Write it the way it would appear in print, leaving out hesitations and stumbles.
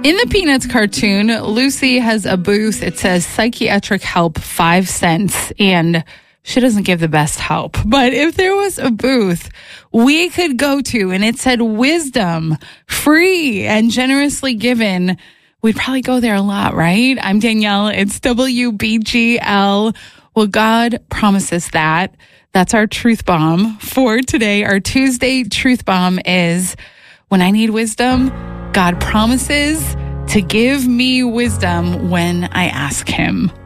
In the Peanuts cartoon, Lucy has a booth. It says psychiatric help 5 cents, and she doesn't give the best help. But if there was a booth we could go to and it said wisdom, free and generously given, we'd probably go there a lot, right? I'm Danielle. It's WBGL. Well, God promises that. That's our truth bomb for today. Our Tuesday truth bomb is, when I need wisdom, God promises to give me wisdom when I ask him.